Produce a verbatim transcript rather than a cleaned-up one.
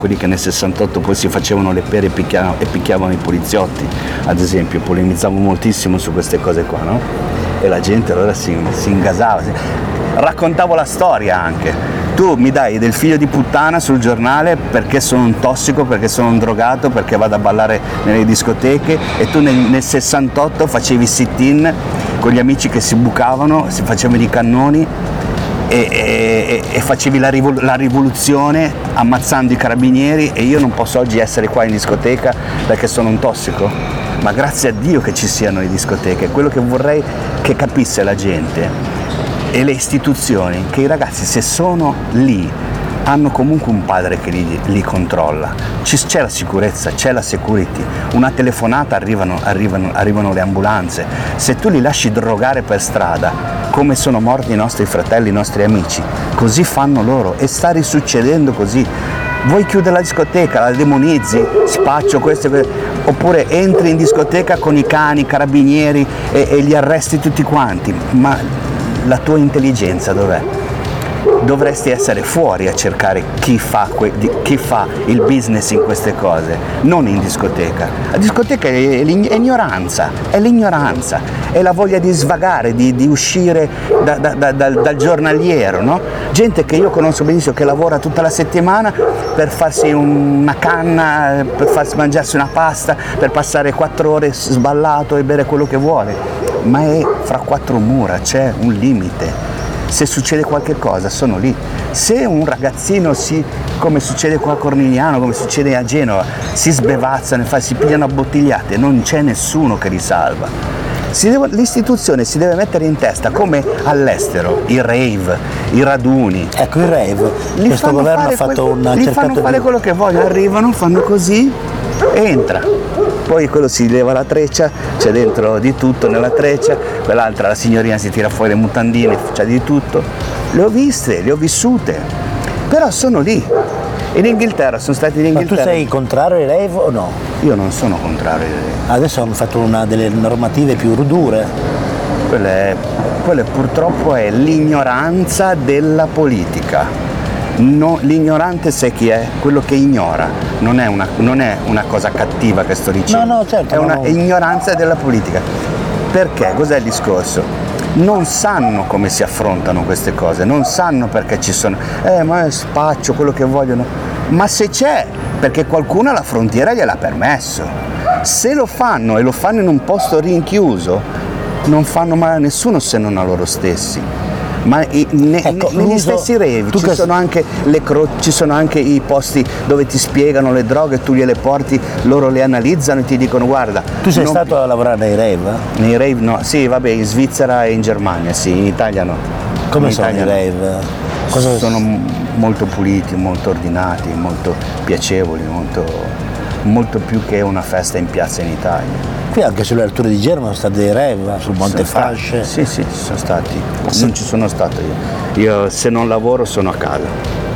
quelli che nel sessantotto poi si facevano le pere e picchiavano, e picchiavano i poliziotti, ad esempio, polemizzavo moltissimo su queste cose qua, no? E la gente allora si, si ingasava, si... raccontavo la storia anche. Tu mi dai del figlio di puttana sul giornale perché sono un tossico, perché sono un drogato, perché vado a ballare nelle discoteche, e tu nel, nel sessantotto facevi sit-in con gli amici che si bucavano, si facevano i cannoni e, e, e facevi la, rivol- la rivoluzione ammazzando i carabinieri, e io non posso oggi essere qua in discoteca perché sono un tossico? Ma grazie a Dio che ci siano le discoteche. Quello che vorrei che capisse la gente e le istituzioni, che i ragazzi, se sono lì, hanno comunque un padre che li, li controlla. Ci, c'è la sicurezza, c'è la security, una telefonata, arrivano, arrivano, arrivano le ambulanze. Se tu li lasci drogare per strada, come sono morti i nostri fratelli, i nostri amici, così fanno loro, e sta risuccedendo così. Vuoi chiudere la discoteca, la demonizzi, spaccio questo, questo, oppure entri in discoteca con i cani, i carabinieri e, e li arresti tutti quanti, ma la tua intelligenza dov'è? Dovresti essere fuori a cercare chi fa, que- chi fa il business in queste cose, non in discoteca. La discoteca è, l'ignoranza, è l'ignoranza, è la voglia di svagare, di, di uscire da, da, da, dal, dal giornaliero, no? Gente che io conosco benissimo, che lavora tutta la settimana per farsi una canna, per farsi mangiarsi una pasta, per passare quattro ore sballato e bere quello che vuole, ma è fra quattro mura, c'è un limite. Se succede qualche cosa sono lì. Se un ragazzino si, come succede qua a Cornigliano, come succede a Genova, si sbevazzano, si pigliano a bottigliate, non c'è nessuno che li salva. Si deve, l'istituzione si deve mettere in testa, come all'estero, i rave, i raduni. Ecco, i rave, li questo governo ha fatto quel, una li cercato fanno fare di... quello che vogliono, arrivano, fanno così, entra. Poi quello si leva la treccia, c'è dentro di tutto nella treccia, quell'altra, la signorina, si tira fuori le mutandine, c'è di tutto. Le ho viste, le ho vissute, però sono lì. In Inghilterra, sono stati in Inghilterra. Ma tu sei contrario ai rave o no? Io non sono contrario ai rave. Adesso hanno fatto una delle normative più dure. Quella è, quella purtroppo è l'ignoranza della politica. No, l'ignorante sai chi è? Quello che ignora, non è una, non è una cosa cattiva che sto dicendo, no, no, certo, è una no. ignoranza della politica. Perché? Cos'è il discorso? Non sanno come si affrontano queste cose, non sanno perché ci sono, eh ma è spaccio, quello che vogliono, ma se c'è, perché qualcuno alla frontiera gliel'ha permesso. Se lo fanno e lo fanno in un posto rinchiuso, non fanno male a nessuno se non a loro stessi. Ma i, ne, ecco, negli stessi rave ci, che... sono anche le cro- ci sono anche i posti dove ti spiegano le droghe, tu gliele porti, loro le analizzano e ti dicono guarda. Tu sei non... stato a lavorare nei rave? Nei rave no, sì vabbè, in Svizzera e in Germania, sì, in Italia no. Come in sono i rave? Cosa... Sono molto puliti, molto ordinati, molto piacevoli, molto, molto più che una festa in piazza in Italia. Qui anche sulle alture di Genova sono stati dei rave, sul Monte Fasce. Sì, sì, sono stati. Non ci sono stato io. Io se non lavoro sono a casa.